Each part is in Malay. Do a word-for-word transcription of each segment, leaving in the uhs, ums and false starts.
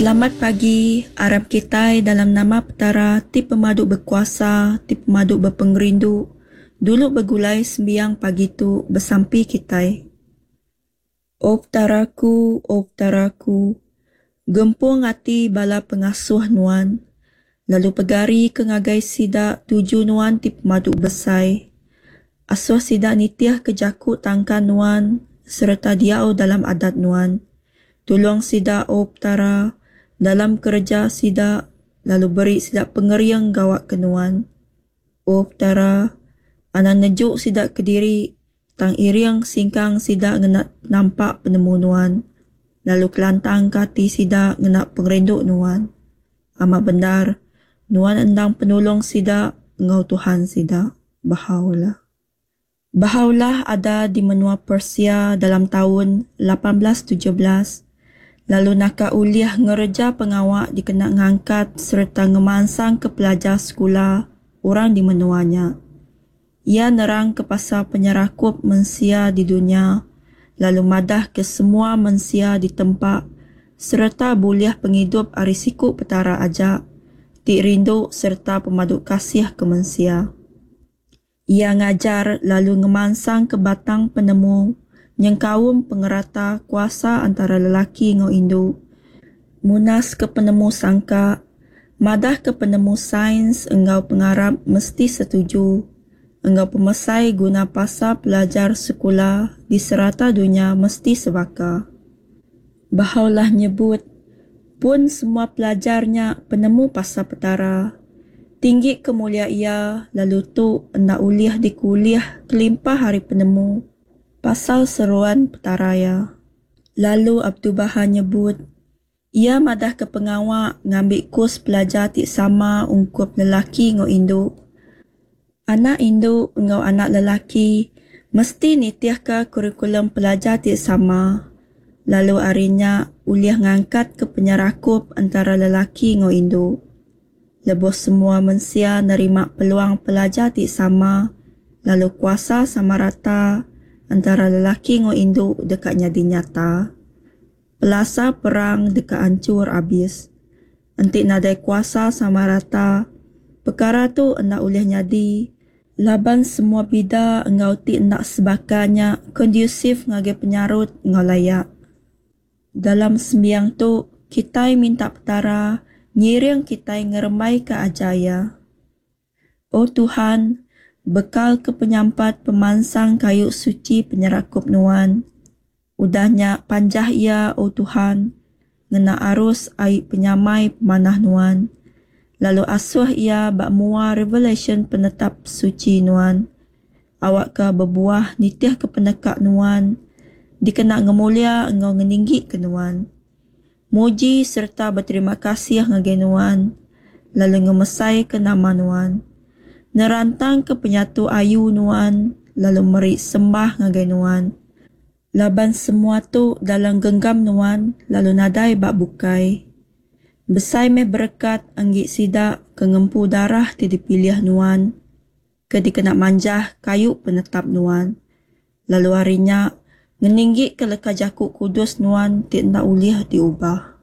Selamat pagi, Arab kita dalam nama petara, ti pemaduk berkuasa, ti pemaduk berpengerindu, dulu bergulai sembiang pagi tu bersampi kita. O petaraku, o petaraku, gempung hati bala pengasuh nuan, lalu pegari ke ngagai sidak tuju nuan ti pemaduk besai. Asuh sidak nitiah kejakut tangkan nuan, serta diau dalam adat nuan. Tolong sidak o petara dalam kerja sidak, lalu beri sidak pengeriang gawat kenuan. O petara, anak nejuk sidak kediri, tang iriang singkang sidak ngenak nampak penemu nuan. Lalu kelantang kati sidak ngenak pengerenduk nuan. Amat benar, nuan endang penolong sidak, engau Tuhan sidak. Bahaulah. Bahaulah ada di menua Persia dalam tahun lapan belas tujuh belas. Lalu nakak uliah ngereja pengawak dikenak ngangkat serta ngemansang ke pelajar sekolah orang di menuanya. Ia nerang ke pasal penyerakup mensia di dunia, lalu madah ke semua mensia di tempat serta buliah penghidup arisiku petara ajak, tik rindu serta pemaduk kasih ke mensia. Ia ngajar lalu ngemansang ke batang penemu yang kawum pengerata kuasa antara lelaki ngau Hindu. Munas ke penemu sangka, madah ke penemu sains engau pengarap mesti setuju. Engau pemesai guna pasal pelajar sekolah di serata dunia mesti sebaka. Bahaulah nyebut, pun semua pelajarnya penemu pasal petara. Tinggi kemulia ia, lalu tu endak uliah di kuliah kelimpah hari penemu. Pasal seruan petaraya. Lalu Abdul Bahar nyebut, ia madah ke pengawak ngambil kurs pelajar tik sama ungkup lelaki ngau Hindu. Anak Hindu ngau anak lelaki mesti nitiah ke kurikulum pelajar tik sama. Lalu harinya uliah ngangkat ke penyerakup antara lelaki ngau Hindu. Lebih semua mensia nerima peluang pelajar tik sama, lalu kuasa sama rata antara lelaki ngau Hindu dekat nyadi nyata. Pelasa perang dekat hancur habis. Entik nadai kuasa sama rata. Perkara tu endak ulih nyadi. Laban semua bida engau tik endak sebakanya kondusif ngagai penyarut ngau layak. Dalam sembiang tu, kita minta petara nyiring kita ngeremai ke ajaya. O Tuhan, bekal ke penyampat pemansang kayu suci penyerakup nuan. Udahnya panjah ia, O Tuhan, ngena arus air penyamai pemanah nuan. Lalu asuh ia bak mua revelation penetap suci nuan. Awak ke berbuah nitiah ke penekak nuan. Dikenak ngemulia engau ngeninggi ke nuan. Muji serta berterima kasih ngagai nuan. Lalu ngemesai ke nama nuan. Nerantang ke penyatu ayu nuan, lalu meri sembah ngagai nuan. Laban semua tu dalam genggam nuan, lalu nadai bak bukai. Besai meh berkat anggik sidak ke ngempu darah ti dipilih nuan. Ke dikenak manjah kayu penetap nuan. Lalu harinya ngeninggi ke leka jakuk kudus nuan ti nak uliah diubah.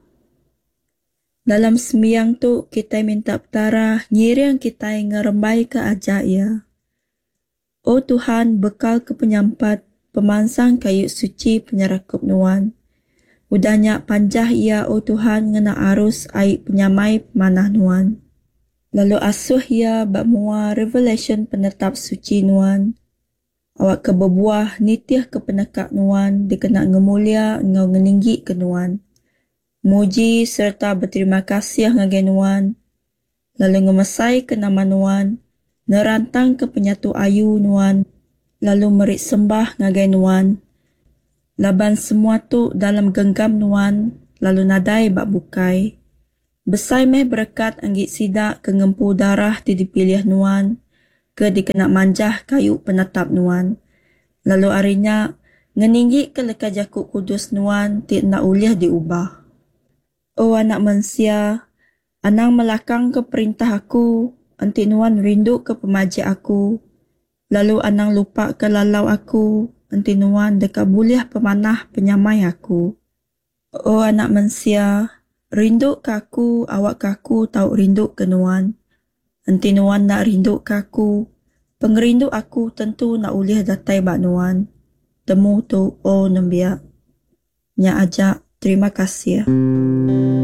Dalam sembiang tu, kita minta petara nyiring kita ngerembai ke ajak ya. O Tuhan, bekal ke penyampat, pemansang kayu suci penyerakup nuan. Udahnya panjah ia, O Tuhan, ngena arus air penyamai pemanah nuan. Lalu asuh ia bak mua revelation penetap suci nuan. Awak ke berbuah nitiah ke penekak nuan, dikenak ngemulia ngau ngeninggi ke nuan. Muji serta berterima kasih ngagai nuan. Lalu ngemesai ke nama nuan. Nerantang ke penyatu ayu nuan. Lalu merik sembah ngagai nuan. Laban semua tu dalam genggam nuan. Lalu nadai bak bukai. Besai meh berkat anggik sidak ke ngempu darah ti dipilih nuan. Ke dikenak manjah kayu penetap nuan. Lalu harinya ngeninggi ke leka jakuk kudus nuan ti nak uliah diubah. O anak mensia, anang melakang ke perintah aku, anti nuan rindu ke pemajik aku. Lalu anang lupa ke lalau aku, anti nuan dekat buliah pemanah penyamai aku. O anak mensia, Rindu kaku, awak kaku tau rindu ke Nuan. Enti Nuan nak rindu kaku. Pengerindu aku tentu nak ulih datai bak Nuan. Temu tu oh nembiak. Nya ajak, terima kasih.